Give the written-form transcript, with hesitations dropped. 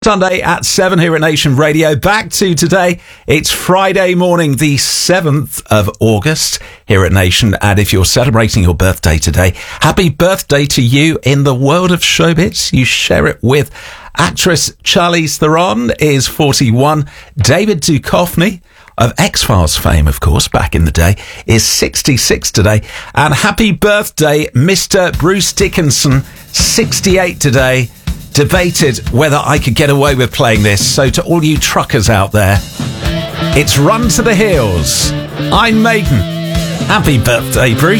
Sunday at 7 here at Nation Radio. Back to today. It's Friday morning, the 7th of August here at Nation. And if you're celebrating your birthday today, happy birthday to you. In the world of showbiz, you share it with actress Charlize Theron is 41. David Duchovny of X-Files fame, of course, back in the day, is 66 today. And happy birthday, Mr. Bruce Dickinson, 68 today. Debated whether I could get away with playing this. So to all you truckers out there, it's Run to the Hills. I'm Maiden. Happy birthday, Bruce.